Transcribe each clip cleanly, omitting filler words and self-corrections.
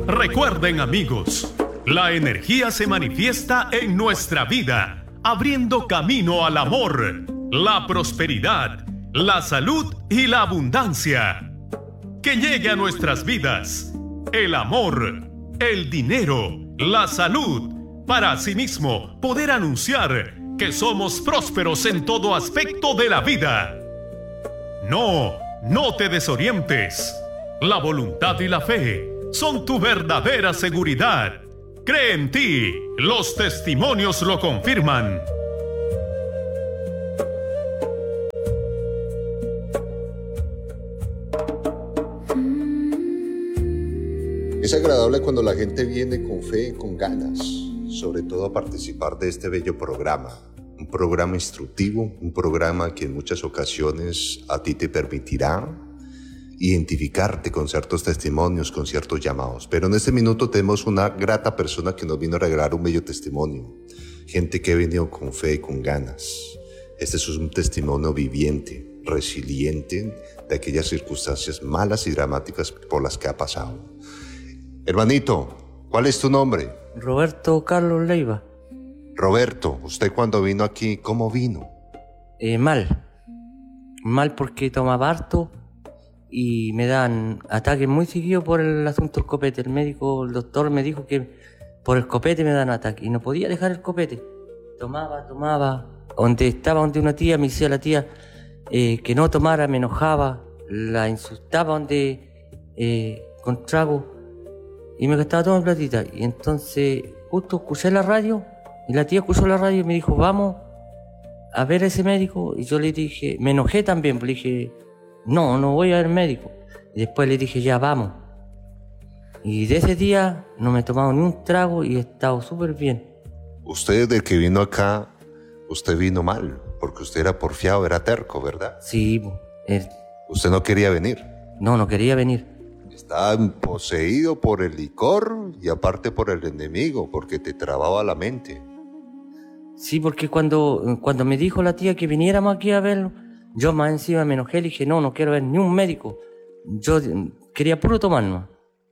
Recuerden, amigos, la energía se manifiesta en nuestra vida, abriendo camino al amor, la prosperidad, la salud y la abundancia. Que llegue a nuestras vidas el amor, el dinero, la salud, para asimismo poder anunciar que somos prósperos en todo aspecto de la vida. No te desorientes. La voluntad y la fe son tu verdadera seguridad. Cree en ti, los testimonios lo confirman. Es agradable cuando la gente viene con fe y con ganas, sobre todo a participar de este bello programa. Un programa instructivo, un programa que en muchas ocasiones a ti te permitirá identificarte con ciertos testimonios, con ciertos llamados. Pero en este minuto tenemos una grata persona que nos vino a regalar un bello testimonio. Gente que ha venido con fe y con ganas. Este es un testimonio viviente, resiliente de aquellas circunstancias malas y dramáticas por las que ha pasado. Hermanito, ¿cuál es tu nombre? Roberto Carlos Leiva. Roberto, usted cuando vino aquí, ¿cómo vino? Mal porque tomaba harto y me dan ataques muy seguidos por el asunto del copete. El doctor me dijo que por el copete me dan ataques y no podía dejar el copete. Tomaba. Donde una tía, me decía la tía que no tomara, me enojaba, la insultaba con trago y me gastaba todo en platita. Y entonces justo escuché la radio. Y la tía escuchó la radio y me dijo, vamos a ver a ese médico. Y yo le dije, me enojé también, le dije, no voy a ver médico. Y después le dije, ya vamos. Y de ese día no me he tomado ni un trago y he estado súper bien. Usted desde que vino acá, usted vino mal, porque usted era porfiado, era terco, ¿verdad? Sí. ¿Usted no quería venir? No quería venir. Estaba poseído por el licor y aparte por el enemigo, porque te trababa la mente. Sí, porque cuando me dijo la tía que viniéramos aquí a verlo, yo más encima me enojé y le dije, no quiero ver ni un médico. Yo quería puro tomar nomás.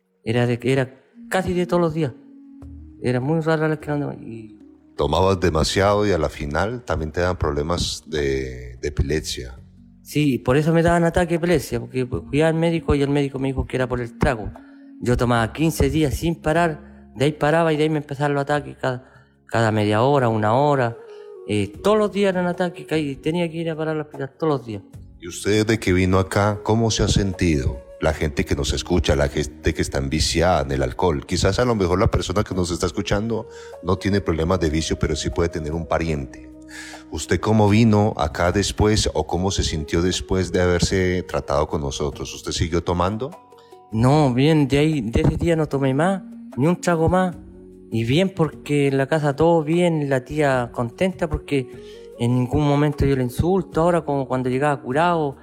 Era casi de todos los días. Era muy rara la que andaba. Tomabas demasiado y a la final también te dan problemas de epilepsia. Sí, por eso me daban ataque de epilepsia, porque fui al médico y el médico me dijo que era por el trago. Yo tomaba 15 días sin parar, de ahí paraba y de ahí me empezaron los ataques cada media hora, una hora. Todos los días eran ataques y tenía que ir a parar al hospital todos los días. ¿Y usted desde que vino acá, cómo se ha sentido? La gente que nos escucha, la gente que está enviciada en el alcohol. Quizás a lo mejor la persona que nos está escuchando no tiene problemas de vicio, pero sí puede tener un pariente. ¿Usted cómo vino acá después o cómo se sintió después de haberse tratado con nosotros? ¿Usted siguió tomando? No, bien, de ese día no tomé más, ni un trago más. Y bien porque en la casa todo bien, la tía contenta porque en ningún momento yo le insulto. Ahora como cuando llegaba curado,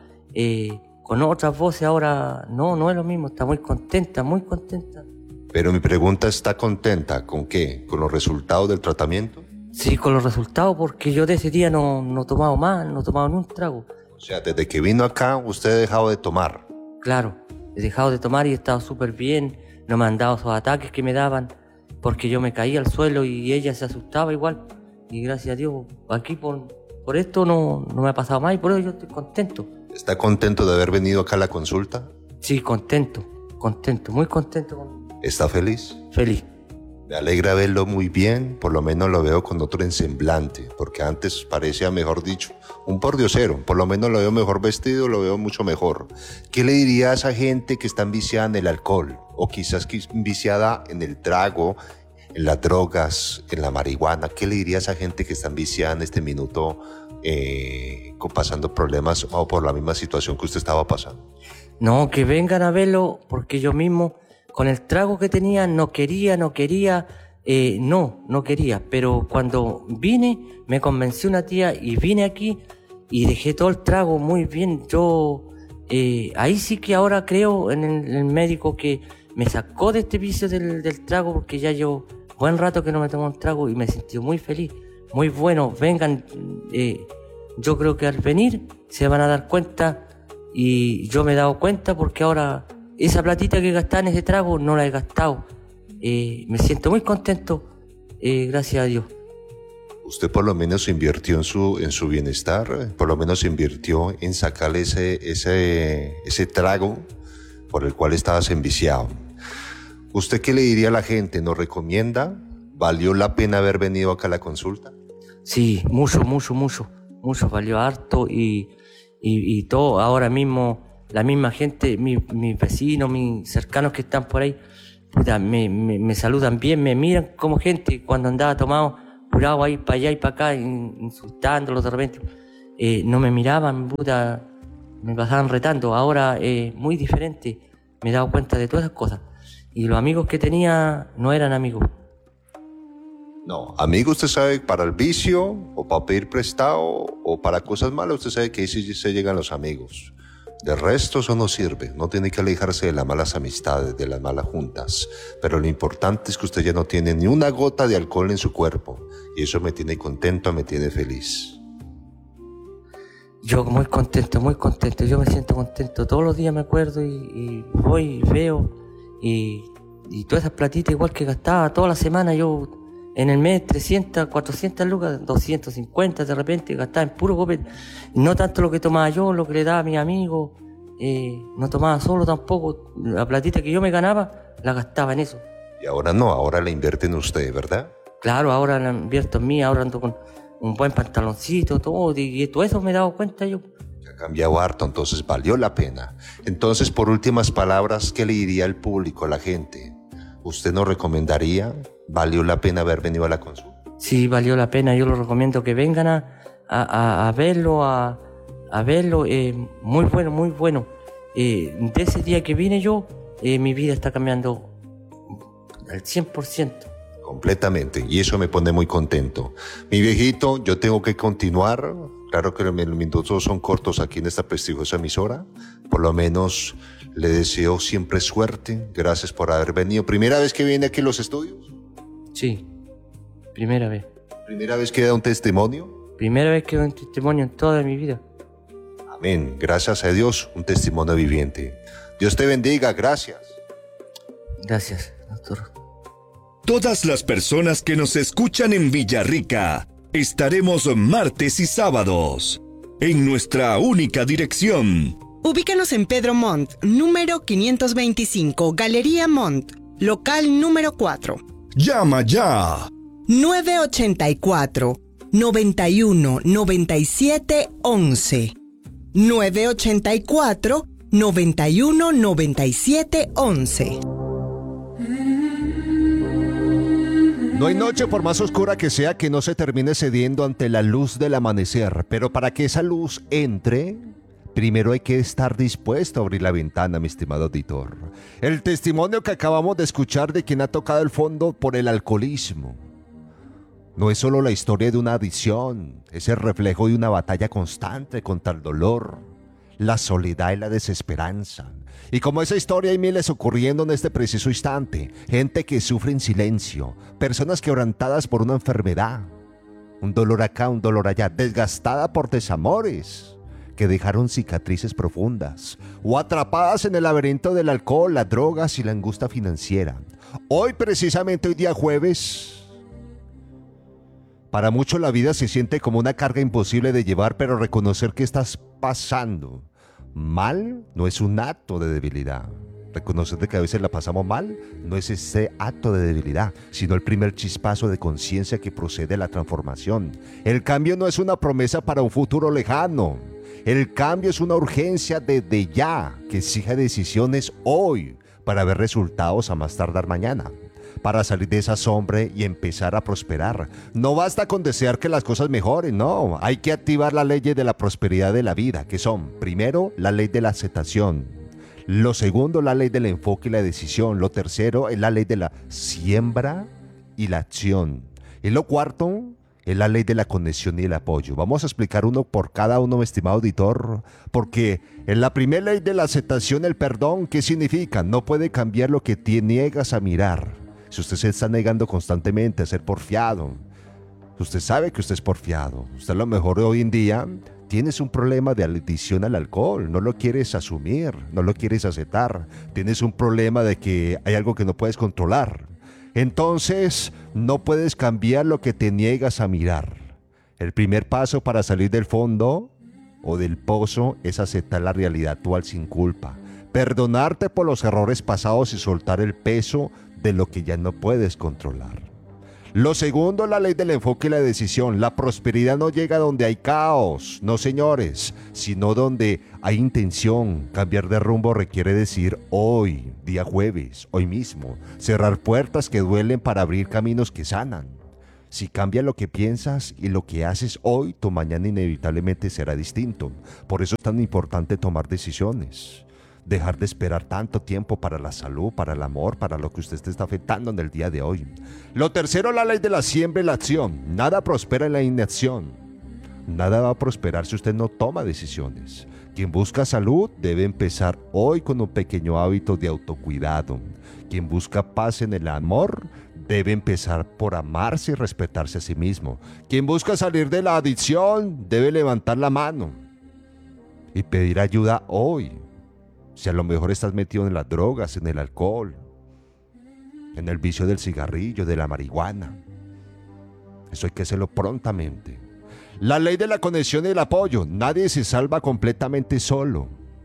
con otras voces, ahora no es lo mismo, está muy contenta. Pero mi pregunta, ¿está contenta con qué? ¿Con los resultados del tratamiento? Sí, con los resultados, porque yo de ese día no he tomado más, no he tomado ni un trago. O sea, desde que vino acá, usted ha dejado de tomar. Claro, he dejado de tomar y he estado súper bien. No me han dado esos ataques que me daban, porque yo me caía al suelo y ella se asustaba igual. Y gracias a Dios, aquí por esto no me ha pasado más y por eso yo estoy contento. ¿Está contento de haber venido acá a la consulta? Sí, contento, muy contento. ¿Está feliz? Feliz. Me alegra verlo muy bien, por lo menos lo veo con otro semblante, porque antes parecía, mejor dicho, un pordiosero. Por lo menos lo veo mejor vestido, lo veo mucho mejor. ¿Qué le diría a esa gente que está enviciada en el alcohol? O quizás que enviciada en el trago, en las drogas, en la marihuana. ¿Qué le diría a esa gente que está enviciada en este minuto, pasando problemas o por la misma situación que usted estaba pasando? No, que vengan a verlo, porque yo mismo, con el trago que tenía, no quería, pero cuando vine, me convenció una tía y vine aquí y dejé todo el trago muy bien. Yo, ahí sí que ahora creo en el médico que me sacó de este vicio del trago, porque ya yo buen rato que no me tomo un trago y me sentí muy feliz, muy bueno. Vengan, yo creo que al venir se van a dar cuenta y yo me he dado cuenta porque ahora esa platita que gastaba en ese trago no la he gastado me siento muy contento, gracias a Dios. Usted por lo menos invirtió en su bienestar, por lo menos invirtió en sacarle ese trago por el cual estabas enviciado. ¿Usted qué le diría a la gente? ¿Nos recomienda? ¿Valió la pena haber venido acá a la consulta? Sí, mucho, valió harto y todo, ahora mismo la misma gente, mis vecinos, mis cercanos que están por ahí, puta, me saludan bien, me miran como gente cuando andaba tomado, curado ahí para allá y para acá, insultándolos de repente, no me miraban, puta, me pasaban retando, ahora muy diferente, me he dado cuenta de todas esas cosas, y los amigos que tenía no eran amigos. No, amigo, usted sabe, para el vicio, o para pedir prestado, o para cosas malas, usted sabe que ahí sí se llegan los amigos. De resto, eso no sirve. No tiene que alejarse de las malas amistades, de las malas juntas. Pero lo importante es que usted ya no tiene ni una gota de alcohol en su cuerpo. Y eso me tiene contento, me tiene feliz. Yo muy contento, yo me siento contento. Todos los días me acuerdo y voy y veo. Y todas esas platitas igual que gastaba toda la semana yo... En el mes 300, 400 lucas, 250 de repente gastaba en puro copete. No tanto lo que tomaba yo, lo que le daba a mis amigos. No tomaba solo tampoco. La platita que yo me ganaba, la gastaba en eso. Y ahora no, ahora la invierte en usted, ¿verdad? Claro, ahora la invierto en mí, ahora ando con un buen pantaloncito, todo. Y todo eso me he dado cuenta yo. Ha cambiado harto, entonces valió la pena. Entonces, por últimas palabras, ¿qué le diría al público, a la gente? ¿Usted nos recomendaría? ¿Valió la pena haber venido a la consulta? Sí, valió la pena. Yo lo recomiendo que vengan a verlo, a verlo. Muy bueno. De ese día que vine yo, mi vida está cambiando al 100%. Completamente, y eso me pone muy contento. Mi viejito, yo tengo que continuar. Claro que los minutos son cortos aquí en esta prestigiosa emisora. Por lo menos le deseo siempre suerte. Gracias por haber venido. ¿Primera vez que viene aquí a los estudios? Sí, primera vez. ¿Primera vez que da un testimonio? Primera vez que doy un testimonio en toda mi vida. Amén. Gracias a Dios, un testimonio viviente. Dios te bendiga. Gracias. Gracias, doctor. Todas las personas que nos escuchan en Villarrica, estaremos martes y sábados en nuestra única dirección. Ubícanos en Pedro Montt, número 525, Galería Montt, local número 4. Llama ya. 984 91 97 11. 984 91 97 11. No hay noche por más oscura que sea que no se termine cediendo ante la luz del amanecer, pero para que esa luz entre, primero hay que estar dispuesto a abrir la ventana, mi estimado auditor. El testimonio que acabamos de escuchar de quien ha tocado el fondo por el alcoholismo no es solo la historia de una adicción, es el reflejo de una batalla constante contra el dolor, la soledad y la desesperanza. Y como esa historia hay miles ocurriendo en este preciso instante, gente que sufre en silencio, personas quebrantadas por una enfermedad, un dolor acá, un dolor allá, desgastada por desamores que dejaron cicatrices profundas, o atrapadas en el laberinto del alcohol, las drogas y la angustia financiera. Hoy, precisamente hoy día jueves, para muchos la vida se siente como una carga imposible de llevar, pero reconocer que estás pasando mal no es un acto de debilidad. Reconocer de que a veces la pasamos mal no es ese acto de debilidad, sino el primer chispazo de conciencia que procede de la transformación. El cambio no es una promesa para un futuro lejano. El cambio es una urgencia desde ya, que exige decisiones hoy para ver resultados a más tardar mañana, para salir de esa sombra y empezar a prosperar. No basta con desear que las cosas mejoren, no. Hay que activar las leyes de la prosperidad de la vida, que son, primero, la ley de la aceptación. Lo segundo, la ley del enfoque y la decisión. Lo tercero, es la ley de la siembra y la acción. Y lo cuarto, es la ley de la conexión y el apoyo. Vamos a explicar uno por cada uno, mi estimado auditor, porque en la primera ley de la aceptación, el perdón, ¿qué significa? No puede cambiar lo que te niegas a mirar. Si usted se está negando constantemente a ser porfiado, usted sabe que usted es porfiado. Usted a lo mejor hoy en día tienes un problema de adicción al alcohol, no lo quieres asumir, no lo quieres aceptar. Tienes un problema de que hay algo que no puedes controlar. Entonces, no puedes cambiar lo que te niegas a mirar. El primer paso para salir del fondo o del pozo es aceptar la realidad actual sin culpa, perdonarte por los errores pasados y soltar el peso de lo que ya no puedes controlar. Lo segundo, la ley del enfoque y la decisión. La prosperidad no llega donde hay caos, no señores, sino donde hay intención. Cambiar de rumbo requiere decir hoy, día jueves, hoy mismo, cerrar puertas que duelen para abrir caminos que sanan. Si cambia lo que piensas y lo que haces hoy, tu mañana inevitablemente será distinto. Por eso es tan importante tomar decisiones. Dejar de esperar tanto tiempo para la salud, para el amor, para lo que usted te está afectando en el día de hoy. Lo tercero, la ley de la siembra y la acción. Nada prospera en la inacción. Nada va a prosperar si usted no toma decisiones. Quien busca salud debe empezar hoy con un pequeño hábito de autocuidado. Quien busca paz en el amor debe empezar por amarse y respetarse a sí mismo. Quien busca salir de la adicción debe levantar la mano y pedir ayuda hoy. Si a lo mejor estás metido en las drogas, en el alcohol, en el vicio del cigarrillo, de la marihuana, eso hay que hacerlo prontamente. La ley de la conexión y el apoyo. Nadie se salva completamente solo.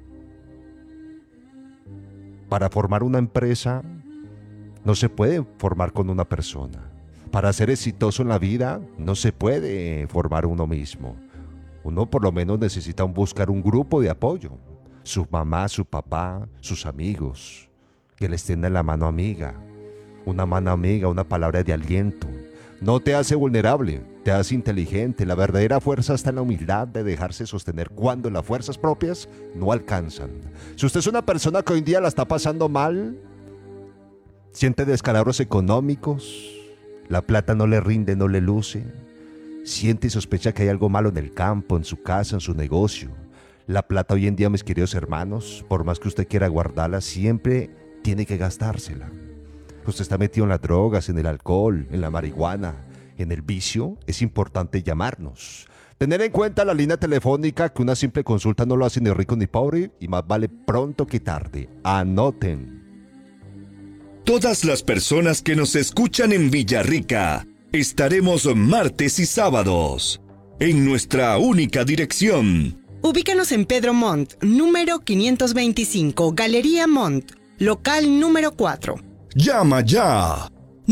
Para formar una empresa, no se puede formar con una persona. Para ser exitoso en la vida, no se puede formar uno mismo. Uno por lo menos necesita buscar un grupo de apoyo. Su mamá, su papá, sus amigos, que les tiendan la mano amiga, una palabra de aliento. No te hace vulnerable, te hace inteligente. La verdadera fuerza está en la humildad de dejarse sostener cuando las fuerzas propias no alcanzan. Si usted es una persona que hoy en día la está pasando mal, siente descalabros económicos, la plata no le rinde, no le luce, siente y sospecha que hay algo malo en el campo, en su casa, en su negocio. La plata hoy en día, mis queridos hermanos, por más que usted quiera guardarla, siempre tiene que gastársela. Usted está metido en las drogas, en el alcohol, en la marihuana, en el vicio. Es importante llamarnos. Tener en cuenta la línea telefónica, que una simple consulta no lo hace ni rico ni pobre, y más vale pronto que tarde. Anoten. Todas las personas que nos escuchan en Villarrica, estaremos martes y sábados en nuestra única dirección. Ubícanos en Pedro Montt, número 525, Galería Montt, local número 4. Llama ya.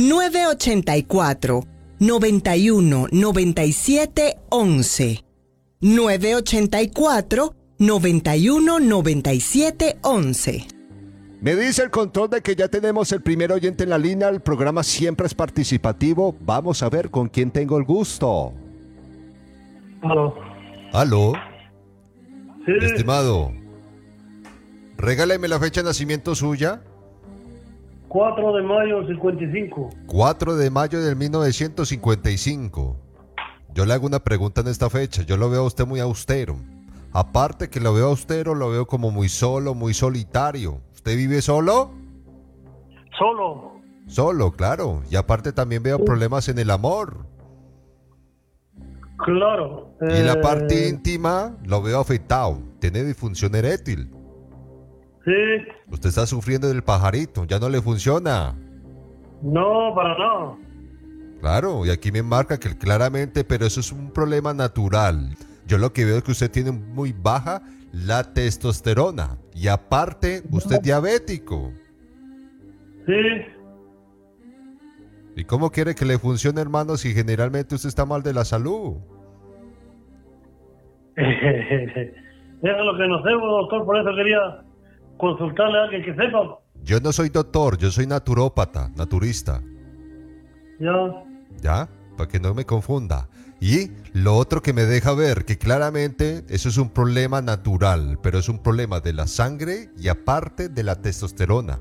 984 91 97 11. 984 91 97 11. Me dice el control de que ya tenemos el primer oyente en la línea. El programa siempre es participativo. Vamos a ver con quién tengo el gusto. Aló. ¿Aló? Sí. Estimado, regáleme la fecha de nacimiento suya. 4 de mayo del 55. 4 de mayo del 1955. Yo le hago una pregunta en esta fecha. Yo lo veo a usted muy austero. Aparte que lo veo austero, lo veo como muy solo, muy solitario. ¿Usted vive solo? Solo. Solo, claro. Y aparte también veo problemas en el amor. Claro. Y en la parte íntima lo veo afectado. Tiene disfunción eréctil. Sí. Usted está sufriendo del pajarito. Ya no le funciona. No, para nada. Claro, y aquí me marca que claramente, pero eso es un problema natural. Yo lo que veo es que usted tiene muy baja la testosterona. Y aparte, usted es diabético. Sí. ¿Y cómo quiere que le funcione, hermano, si generalmente usted está mal de la salud? Eso es lo que no sé, doctor, por eso quería consultarle a alguien que sepa. Yo no soy doctor, yo soy naturópata, naturista. Ya. ¿Ya? Para que no me confunda. Y lo otro que me deja ver, que claramente eso es un problema natural, pero es un problema de la sangre y aparte de la testosterona.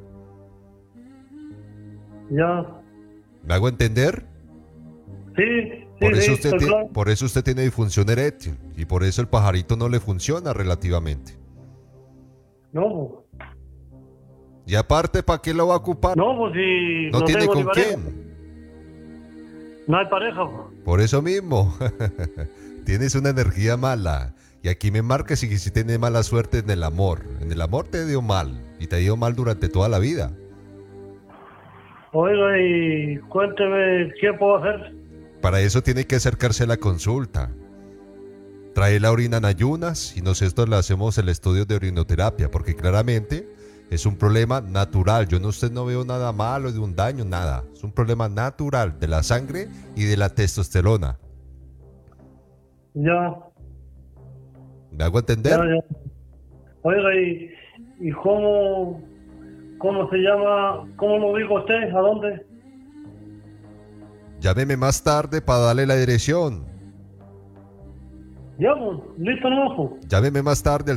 Ya. ¿Me hago entender? Sí. Por eso usted tiene disfunción eréctil y por eso el pajarito no le funciona relativamente. No. Y aparte, ¿para qué lo va a ocupar? No, pues si no tiene tengo con ni pareja. quién. No hay pareja. Por eso mismo. Tienes una energía mala. Y aquí me marca si tienes mala suerte en el amor. En el amor te dio mal. Y te dio mal durante toda la vida. Oiga, y cuénteme qué puedo hacer. Para eso tiene que acercarse a la consulta. Trae la orina en ayunas y nosotros le hacemos el estudio de orinoterapia, porque claramente es un problema natural. Usted no veo nada malo, de un daño, nada. Es un problema natural de la sangre y de la testosterona. Ya, ¿Me hago entender? ya. Oiga, y cómo se llama, cómo lo ubica usted, ¿a dónde? Llámeme más tarde para darle la dirección. Ya, pues, listo, no, pues. Llámeme más tarde al